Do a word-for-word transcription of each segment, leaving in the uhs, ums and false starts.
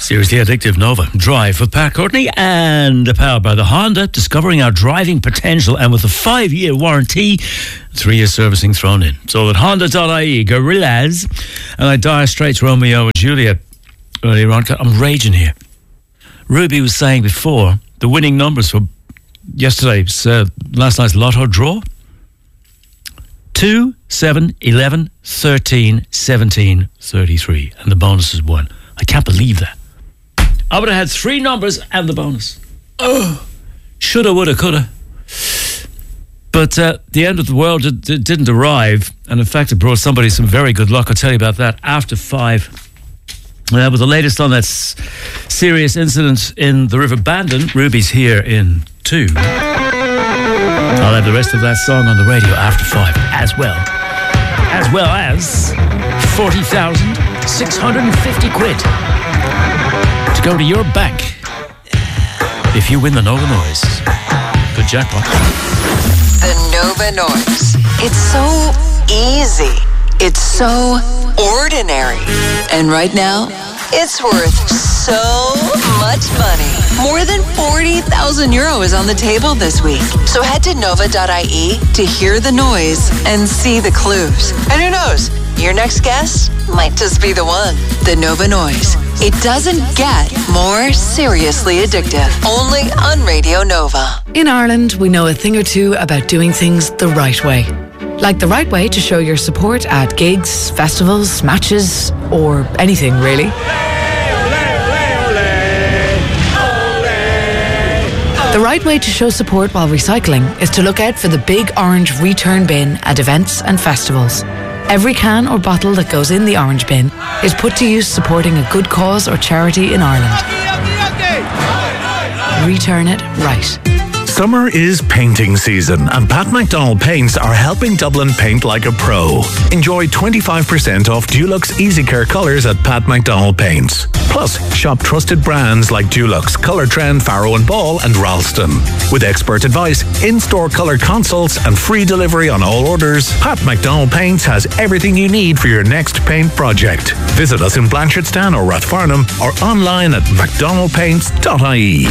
Seriously Addictive Nova Drive with Pat Courtney and powered by the Honda, discovering our driving potential, and with a five-year warranty, three-year servicing thrown in. So at honda dot I E, Gorillaz, and I Dire Straits, Romeo and Juliet earlier on. I'm raging here. Ruby was saying before, the winning numbers for yesterday's, uh, last night's lotto draw: two, seven, eleven, thirteen, seventeen, thirty-three. And the bonus is one. I can't believe that. I would have had three numbers and the bonus. Oh, shoulda, woulda, coulda. But uh, the end of the world did, did, didn't arrive, and in fact it brought somebody some very good luck. I'll tell you about that after five. Uh, with the latest on that s- serious incident in the River Bandon, Ruby's here in two. I'll have the rest of that song on the radio after five as well. As well as forty thousand six hundred fifty quid to go to your bank if you win the Nova Noise. Good jackpot. The Nova Noise. It's so easy. It's so ordinary. And right now, it's worth so much money. More than forty thousand euro is on the table this week. So head to nova dot I E to hear the noise and see the clues. And who knows, your next guest might just be the one. The Nova Noise. It doesn't get more seriously addictive. Only on Radio Nova. In Ireland, we know a thing or two about doing things the right way. Like the right way to show your support at gigs, festivals, matches, or anything really. The right way to show support while recycling is to look out for the big orange return bin at events and festivals. Every can or bottle that goes in the orange bin is put to use supporting a good cause or charity in Ireland. Return it right. Summer is painting season, and Pat McDonald Paints are helping Dublin paint like a pro. Enjoy twenty-five percent off Dulux Easy Care colours at Pat McDonald Paints. Plus, shop trusted brands like Dulux, Colour Trend, Farrow and Ball and Ralston. With expert advice, in-store colour consults and free delivery on all orders, Pat McDonald Paints has everything you need for your next paint project. Visit us in Blanchardstown or Rathfarnham or online at mcdonald paints dot I E.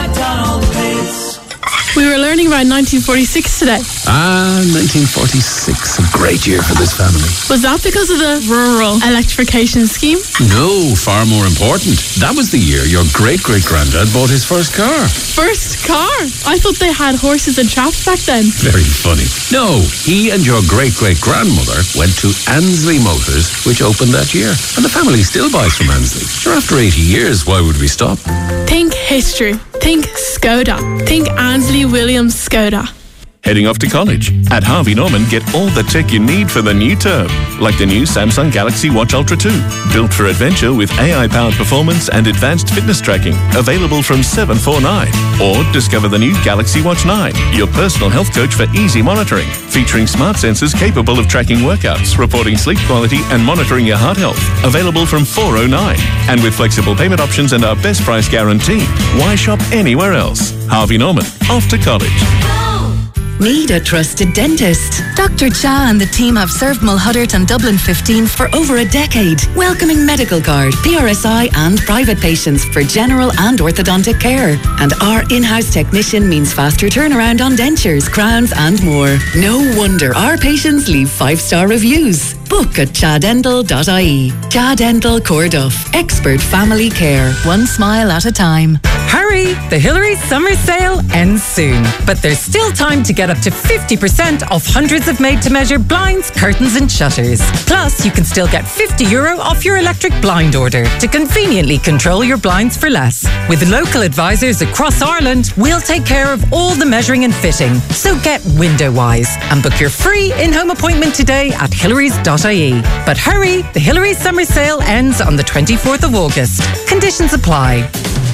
We were learning about nineteen forty-six today. Ah, nineteen forty-six, a great year for this family. Was that because of the rural electrification scheme? No, far more important. That was the year your great-great-granddad bought his first car. First car? I thought they had horses and traps back then. Very funny. No, he and your great-great-grandmother went to Ansley Motors, which opened that year. And the family still buys from Ansley. Sure, after eighty years, why would we stop? Think history. Think Skoda. Think Ansley Williams Skoda. Heading off to college? At Harvey Norman, get all the tech you need for the new term. Like the new Samsung Galaxy Watch Ultra two. Built for adventure with A I-powered performance and advanced fitness tracking. Available from seven forty-nine. Or discover the new Galaxy Watch nine. Your personal health coach for easy monitoring. Featuring smart sensors capable of tracking workouts, reporting sleep quality and monitoring your heart health. Available from four oh nine. And with flexible payment options and our best price guarantee. Why shop anywhere else? Harvey Norman. Off to college. Need a trusted dentist? Doctor Cha and the team have served Mulhuddart and Dublin fifteen for over a decade, welcoming Medical Card, P R S I and private patients for general and orthodontic care. And our in-house technician means faster turnaround on dentures, crowns and more. No wonder our patients leave five-star reviews. Book at cha dental dot I E. Cha Dental Corduff. Expert family care. One smile at a time. Hurry! The Hillary's summer sale ends soon. But there's still time to get up to fifty percent off hundreds of made-to-measure blinds, curtains and shutters. Plus, you can still get fifty euro off your electric blind order to conveniently control your blinds for less. With local advisors across Ireland, we'll take care of all the measuring and fitting. So get window-wise and book your free in-home appointment today at hillarys dot I E. But hurry! The Hillary's summer sale ends on the twenty-fourth of August. Conditions apply.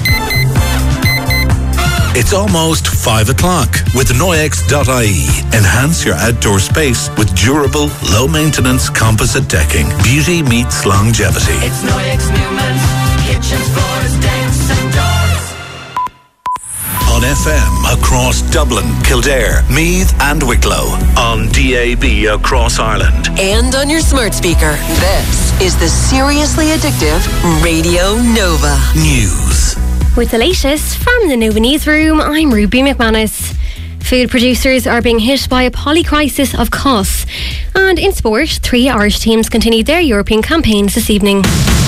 It's almost five o'clock with Noyex dot I E. Enhance your outdoor space with durable, low-maintenance composite decking. Beauty meets longevity. It's Noyex Newman's kitchens, floors, decks and doors. On F M across Dublin, Kildare, Meath and Wicklow. On D A B across Ireland. And on your smart speaker, this is the seriously addictive Radio Nova News. With the latest from the Nova Newsroom, I'm Ruby McManus. Food producers are being hit by a polycrisis of costs. And in sport, three Irish teams continued their European campaigns this evening.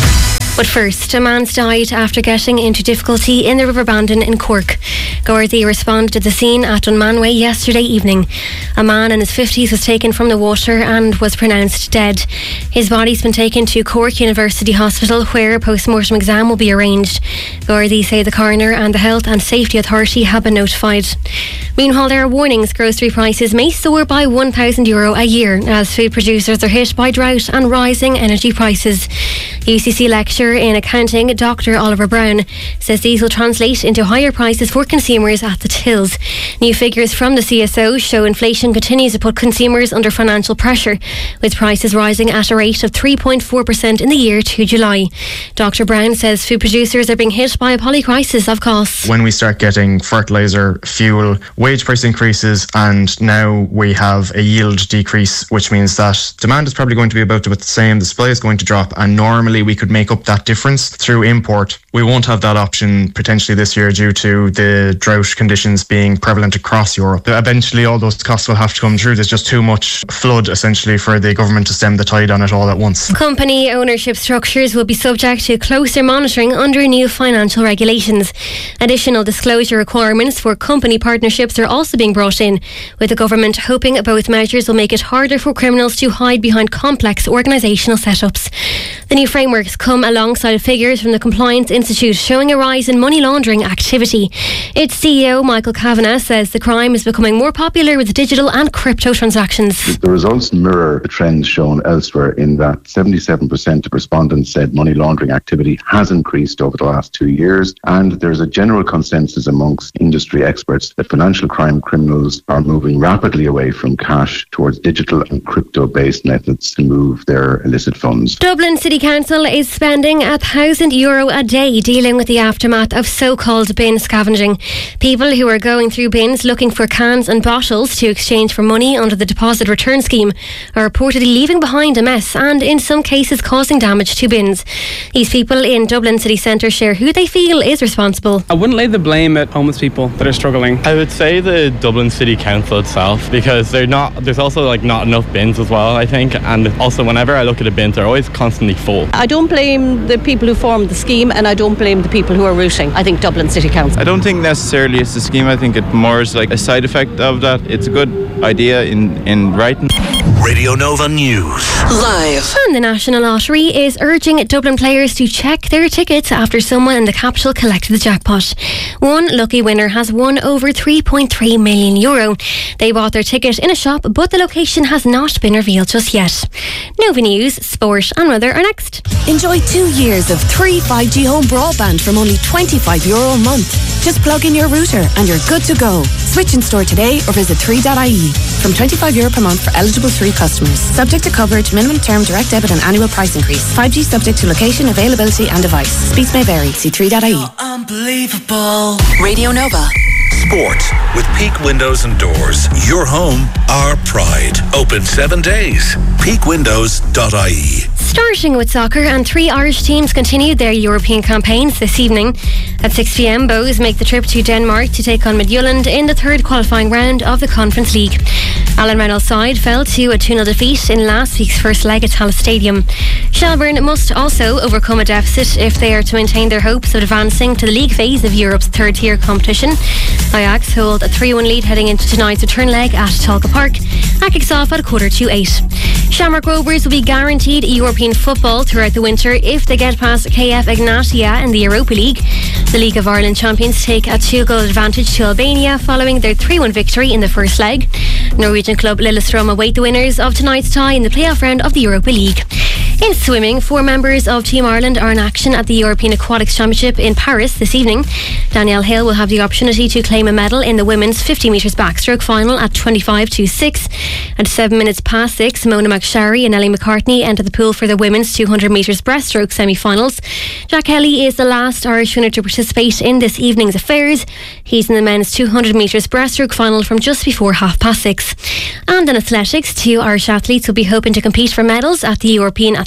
But first, a man's died after getting into difficulty in the River Bandon in Cork. Gardaí responded to the scene at Dunmanway yesterday evening. A man in his fifties was taken from the water and was pronounced dead. His body's been taken to Cork University Hospital, where a post-mortem exam will be arranged. Gardaí say the coroner and the Health and Safety Authority have been notified. Meanwhile, there are warnings grocery prices may soar by one thousand euro a year as food producers are hit by drought and rising energy prices. U C C lecturer in accounting, Doctor Oliver Brown, says these will translate into higher prices for consumers at the tills. New figures from the C S O show inflation continues to put consumers under financial pressure, with prices rising at a rate of three point four percent in the year to July. Doctor Brown says food producers are being hit by a polycrisis of costs. When we start getting fertiliser, fuel, wage price increases, and now we have a yield decrease, which means that demand is probably going to be about the same, the supply is going to drop, and normally we could make up that difference through import. We won't have that option potentially this year due to the drought conditions being prevalent across Europe. Eventually all those costs will have to come through. There's just too much flood essentially for the government to stem the tide on it all at once. Company ownership structures will be subject to closer monitoring under new financial regulations. Additional disclosure requirements for company partnerships are also being brought in, with the government hoping both measures will make it harder for criminals to hide behind complex organisational setups. The new frameworks come alongside figures from the Compliance Institute showing a rise in money laundering activity. Its C E O, Michael Kavanagh, says the crime is becoming more popular with digital and crypto transactions. The results mirror the trends shown elsewhere in that seventy-seven percent of respondents said money laundering activity has increased over the last two years, and there's a general consensus amongst industry experts that financial crime criminals are moving rapidly away from cash towards digital and crypto-based methods to move their illicit funds. Dublin City Council is spending a thousand euro a day dealing with the aftermath of so-called bin scavenging. People who are going through bins looking for cans and bottles to exchange for money under the deposit return scheme are reportedly leaving behind a mess and in some cases causing damage to bins. These people in Dublin City Centre share who they feel is responsible. I wouldn't lay the blame at homeless people that are struggling. I would say the Dublin City Council itself, because they're not. There's also like not enough bins as well, I think, and also whenever I look at a bin, they're always constantly full. I don't blame the people who formed the scheme, and I don't blame the people who are routing. I think Dublin City Council. I don't think necessarily it's the scheme. I think it more is like a side effect of that. It's a good idea in, in writing. Radio Nova News. Live. And the National Lottery is urging Dublin players to check their tickets after someone in the capital collected the jackpot. One lucky winner has won over three point three million euro. They bought their ticket in a shop, but the location has not been revealed just yet. Nova News, sport and weather are next. Enjoy two years of three five G home broadband from only twenty-five euro a month. Just plug in your router and you're good to go. Switch in store today or visit three dot I E. From twenty-five euro per month for eligible three customers. Subject to coverage, minimum term, direct debit and annual price increase. five G subject to location, availability and device. Speeds may vary. See three dot I E. Unbelievable. Radio Nova. Sport with Peak Windows and Doors. Your home, our pride. Open seven days. peak windows dot I E. Starting with soccer, and three Irish teams continued their European campaigns this evening. At six p.m, Bows make the trip to Denmark to take on Midtjylland in the third qualifying round of the Conference League. Alan Reynolds' side fell to a two nil defeat in last week's first leg at Tallaght Stadium. Shelbourne must also overcome a deficit if they are to maintain their hopes of advancing to the league phase of Europe's third-tier competition. Ajax hold a three one lead heading into tonight's return leg at Talca Park. That kicks off at a quarter to eight. Shamrock Rovers will be guaranteed European football throughout the winter if they get past K F Ignatia in the Europa League. The League of Ireland champions take a two-goal advantage to Albania following their three one victory in the first leg. Norwegian club Lillestrøm await the winners of tonight's tie in the playoff round of the Europa League. In swimming, four members of Team Ireland are in action at the European Aquatics Championship in Paris this evening. Danielle Hill will have the opportunity to claim a medal in the women's fifty metres backstroke final at twenty-five to six. At seven minutes past six, Mona McSharry and Ellie McCartney enter the pool for the women's two hundred metres breaststroke semi-finals. Jack Kelly is the last Irish winner to participate in this evening's affairs. He's in the men's two hundred metres breaststroke final from just before half past six. And in athletics, two Irish athletes will be hoping to compete for medals at the European Athletics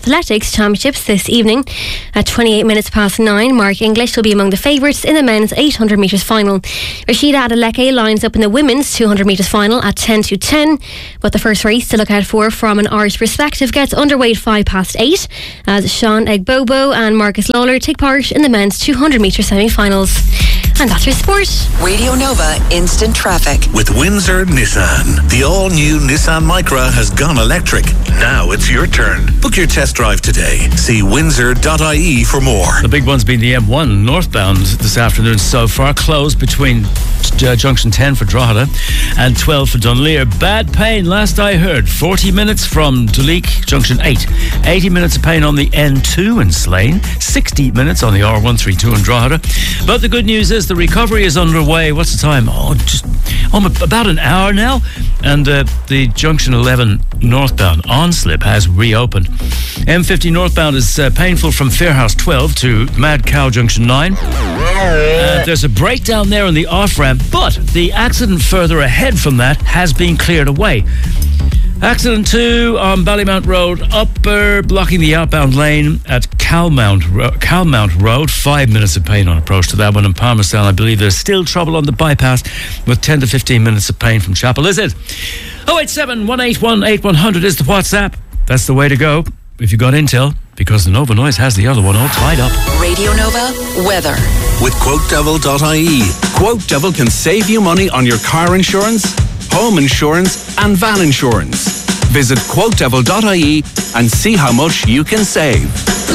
Athletics Championships this evening. At twenty-eight minutes past nine, Mark English will be among the favourites in the men's eight hundred metres final. Rashida Adeleke lines up in the women's two hundred metres final at ten to ten. But the first race to look out for from an Irish perspective gets underway at five past eight as Sean Egbobo and Marcus Lawler take part in the men's two hundred metre semi-finals. And that's your sport. Radio Nova Instant Traffic. With Windsor Nissan. The all-new Nissan Micra has gone electric. Now it's your turn. Book your test drive today. See windsor dot I E for more. The big one's been the M one northbound this afternoon so far. Closed between uh, junction ten for Drogheda and twelve for Dunleer. Bad pain, last I heard. forty minutes from Duleek, junction eight. eighty minutes of pain on the N two in Slane. sixty minutes on the R one thirty-two in Drogheda. But the good news is the recovery is underway. What's the time? Oh, just oh, about an hour now. And uh, the junction eleven northbound on slip has reopened. M fifty northbound is uh, painful from Fairhouse twelve to Mad Cow junction nine. Uh, there's a breakdown there on the off-ramp, but the accident further ahead from that has been cleared away. Accident two on Ballymount Road, upper, blocking the outbound lane at Calmount, Ro- Calmount Road. Five minutes of pain on approach to that one. In Palmerstown, I believe there's still trouble on the bypass with ten to fifteen minutes of pain from Chapel. Is it? oh eight seven, one eight one, eight one hundred is the WhatsApp. That's the way to go if you got intel, because the Nova Noise has the other one all tied up. Radio Nova weather. With quote devil dot I E. Quote Devil can save you money on your car insurance, home insurance and van insurance. Visit quote devil dot I E and see how much you can save.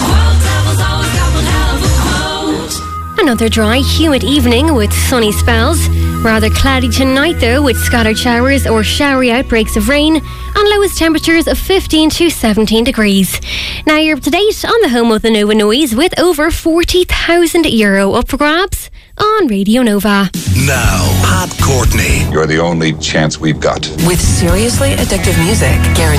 Another dry, humid evening with sunny spells. Rather cloudy tonight though, with scattered showers or showery outbreaks of rain and lowest temperatures of fifteen to seventeen degrees. Now you're up to date on the home of the Nova Noise with over forty thousand euro up for grabs on Radio Nova. Now, Pat Courtney. You're the only chance we've got. With seriously addictive music, guaranteed